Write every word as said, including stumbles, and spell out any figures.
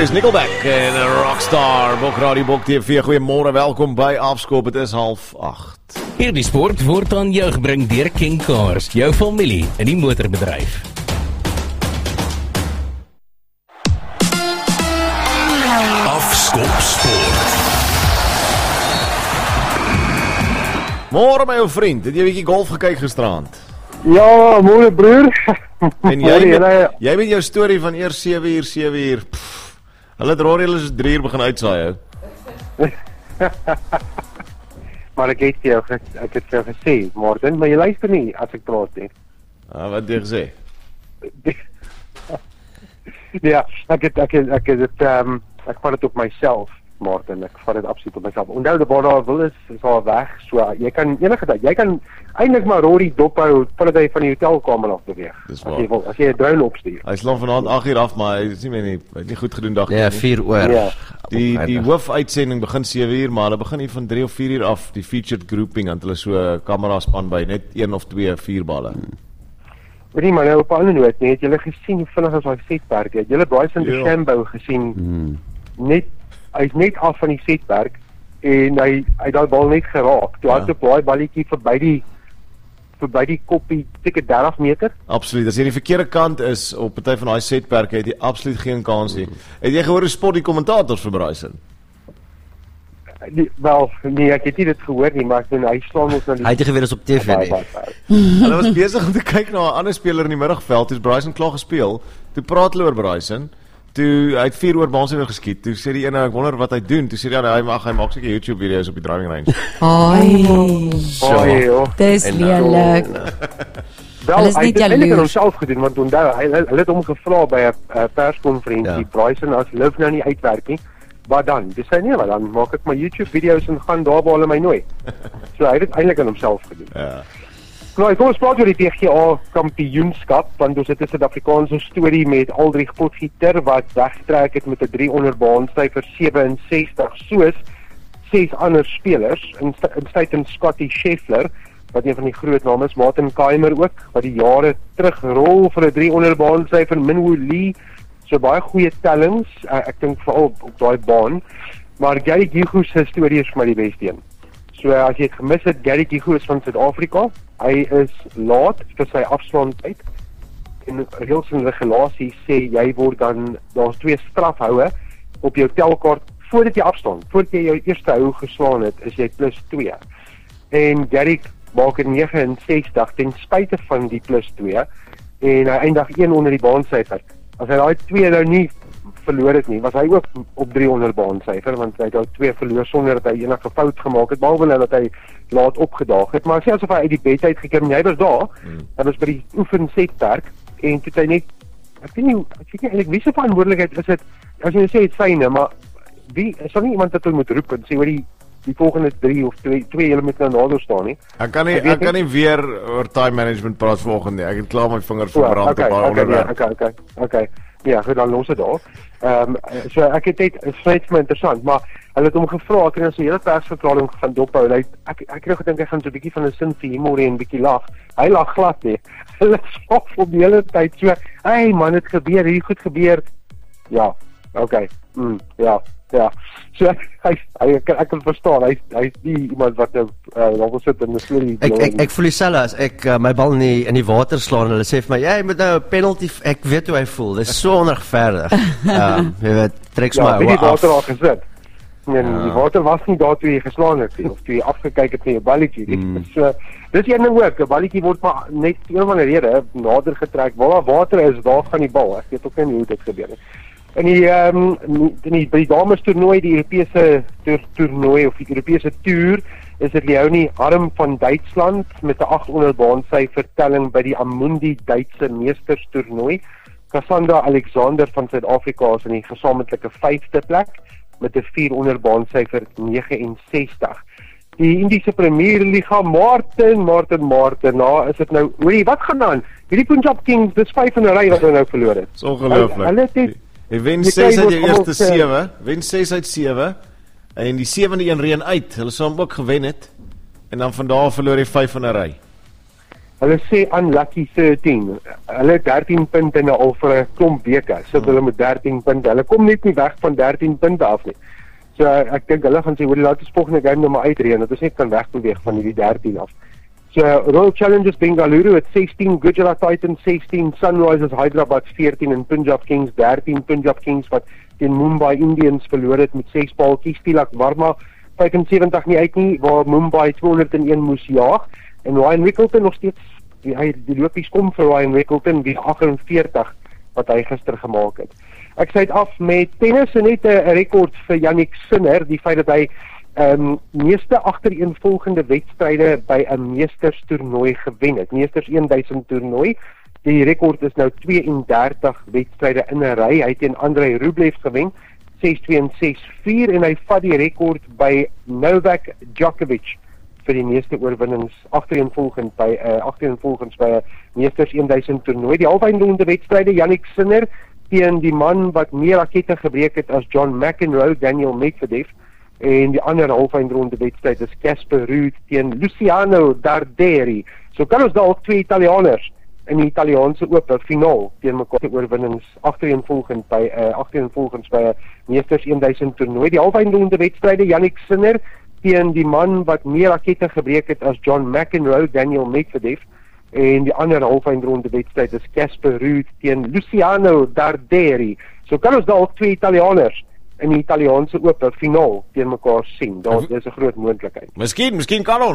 is Nickelback en Rockstar, Bok Radio, Bok T V. Goeiemôre, welkom by Afskop, het is half acht. Hierdie sport word aan jou gebring deur King Cars, jou familie in die motorbedryf. Afskop Sport. Môre my ou vriend, het jy 'n bietjie golf gekyk gisterand? Ja, môre broer. En jy met, jy met jou storie van eers sewe uur, sewe uur. Pff, hulle het roer hulle so drie uur begin uitsaai hou. Maar ek het jou ek het jou gesê, Martin, maar jy luister nie as ek praat nie. Ah, wat jy gesê? Ja, ek het ek het ek het dit ehm um, ek vat dit op myself, Martin. Ek vat dit absoluut op myself. Onthou die bal daar wil is is al weg. So jy kan enige tyd, jy kan eintlik maar Rory dophou voordat hy van die hotelkamer af beweeg. Dis As jy wil, as jy 'n drone opstuur. Hy slaap vanaand agt uur af, maar hy is nie meer nie, hy het nie goed gedoen dag Ja, vier oor. Ja. Die die hoofuitsending begin sewe uur, maar hulle begin hier van drie of vier uur af, die featured grouping, want hulle so 'n kamera span by net een of twee vierballe. Hmm. Weet jy maar nou op 'n ander noot, nee, het julle gesien hoe vinnig as daai setwerk het. Julle Bryson DeChambeau gesien. Hmm. Net hy's net af van die setwerk en hy hy daai bal net geraak. Toe Ja. het 'n baie balletjie verby die verby die koppie seker dertig meter. Absoluut. As jy die verkeerde kant is op party van daai setperke, het jy absoluut geen kans nie. Het jy gehoor hoe spot die kommentators vir Bryson? Die, wel, nee, ek het nie dit gehoor nie, maar ek doen hy slaan ons na die Hy het nie geweet as op T V baie, nie. baie, baie. Hulle was besig om te kyk na 'n ander speler in die middagveld, toe Bryson klaar gespeel. Toe praat hulle oor Bryson. Toe hy het vier oor baan weer geskiet. Toe sê die een, ek wonder wat hy doen. Toe sê die ander, hy mag hy maak seker YouTube video's op die driving range. Ai, Oei, joh. dis lelik. Wel, Hulle is hy nie het dit eintlik aan jaloers. homself gedoen, want onthou, hy hulle het hom gevra by 'n uh, perskonferensie, Ja. Bryson, as Liv nou nie uitwerk nie, wat dan? Dis hy nee, wat dan maak ek my YouTube video's en gaan daar waar hulle my nooi. So hy het dit eintlik aan homself gedoen. Ja. Nou, kom ons praat oor die P G A kampioenskap, want ons het 'n Suid-Afrikaanse storie met Aldrich Potgieter wat wegtrek het met 'n drie onder baansyfer sewe en sestig, soos ses ander spelers, insluitend Scotty Scheffler, wat een van die groot name is, Martin Keimer ook, wat die jare terug rol vir 'n drie onder baansyfer, Minwoo Lee, so baie goeie tellings, uh, ek dink veral op, op daai baan, maar Gary Gigo se storie is vir my die beste een. So as jy het gemis het, Gary Gigo is van Suid-Afrika. Hy is laat vir sy afslaantyd. En reëls en regulasies sê jy word dan, daar's twee strafhoue op jou telkaart voordat jy afstaan. Voordat jy jou eerste hou geslaan het, is jy plus twee. En Gary maak in nege en sestig ten spyte van die plus twee en hy eindig een onder die baansyfer. As hy daai twee nou nie verloor het nie, was hy ook op drie onder baansyfer, want hy het daai twee verloor sonder dat hy enige fout gemaak het, behalwe nou dat hy laat opgedaag het, maar sê asof hy uit die bed uitgekom, jy was daar, hmm. hy was by die oefensetwerk, en toe het hy net, ek weet nie, ek weet nie eintlik wie se verantwoordelikheid is dit, as jy sê het syne, maar wie, is daar nie iemand dat hy moet roep en sê oor die, die volgende drie of twee, twee hele moet nou nader staan nie? Ek kan nie, ek kan nie weer oor time management praat vanoggend nie, ek het klaar my vinger verbrand op daai onderwerp. Okay, okay, okay, ja, goed, dan los dit daar. Ehm, um, so ek het net, het is net vir my interessant, maar hulle het hom gevra, ek het nou so 'n hele persverklaring gaan dophou, hy, ek, ek het gedink hy gaan so 'n bietjie van 'n sin vir humor en 'n bietjie lag, hy lag glad nie, hulle skop op die hele tyd so, hey man, het gebeur, hierdie goed gebeur, ja, okay, mm, ja, ja, so hy, hy ek, ek kan verstaan, hy, hy is nie iemand wat nou, uh, wil sit in 'n storie. Ek ek ek voel dieselfde as ek uh, my bal in die, in die water slaan en hulle sê vir my, ja, jy moet nou 'n penalty, ek weet hoe hy voel, dis so onregverdig. Ja, jy weet, trek Ja, my wie oor die water af. al gesit. En Ja. die water was nie daar toe jy geslaan het nie, of toe jy afgekyk het met jou balletjie. Dit Mm. is, uh, dis een ding ook, 'n balletjie word maar net een of ander rede nader getrek. Waar daar water is, daar gaan die bal. Ek weet ook nie hoe dit gebeur nie. In die ehm um, in die by die dames toernooi, die Europese toer, toernooi of die Europese toer, is dit Leonie Harm van Duitsland met 'n agt onder baansyfer telling by die Amundi Duitse meesters toernooi. Cassandra Alexander van Suid-Afrika is in die gesamentlike vyfde plek met 'n vier onder baansyfer nege en sestig. Die Indiese Premier Liga, Martin, Martin, Martin, nou is dit nou, hoorie, wat gaan aan? Hierdie Punjab Kings, dis vyf in 'n ry wat hulle nou verloor het. Dis ongelooflik. Hulle het net Hy wen Die ses uit tyd die word eerste almal, sewe, wen ses uit sewe, en die sewende een reën uit, hulle sou hom ook gewen het, en dan van daar verloor hy vyf in 'n ry. hulle sê unlucky thirteen. Hulle het dertien punte nou al vir 'n klomp weke. Sit hulle met dertien punte. Hulle kom net nie weg van dertien punte af nie. So ek dink hulle gaan sê, hoor, laat ons volgende game nou maar uitreën, dat ons net kan wegbeweeg van hierdie dertien af. So Royal Challengers Bengaluru het sixteen, Gujarat Titans sixteen, Sunrisers Hyderabad fourteen en Punjab Kings thirteen. Punjab Kings wat teen Mumbai Indians verloor het met six paaltjies. Tilak Varma vyfensewentig nie uit nie, waar Mumbai two oh one moes jaag. En Ryan Wickleton nog steeds, die, hy, die loopies kom vir Ryan Wickleton, die forty-eight wat hy gister gemaak het. Ek sluit af met tennis en net 'n rekord vir Jannik Sinner, die feit dat hy um, meeste agtereenvolgende wedstryde by 'n meesterstoernooi gewen het. Meesters one thousand toernooi. Die rekord is nou thirty-two wedstryde in 'n ry. Hy het teen Andrei Rublev gewen, six two en six four, en hy vat die rekord by Novak Djokovic vir die meeste oorwinnings agtereenvolgens by uh, agtereenvolgens by 'n meesters one thousand toernooi. Die halfeindronde wedstryde, Jannik Sinner teen die man wat meer rakette gebreek het as John McEnroe, Daniel Medvedev, en die ander halfeindronde wedstryd is Casper Ruud teen Luciano Darderi. So kan ons dalk twee Italianers in die Italiaanse Ope finaal teen mekaar oorwinnings agtereenvolgens by uh, agtereenvolgens by 'n meesters one thousand toernooi. Die halfeindronde wedstryde, Jannik Sinner teen die man wat meer rakette gebreek het as John McEnroe, Daniel Medvedev, en die ander halfeindronde wedstryd is Casper Ruud teen Luciano Darderi. So kan ons dalk twee Italianers in die Italiaanse Ope finaal teen mekaar sien. Daar is 'n groot moontlikheid. Miskien, miskien kan ons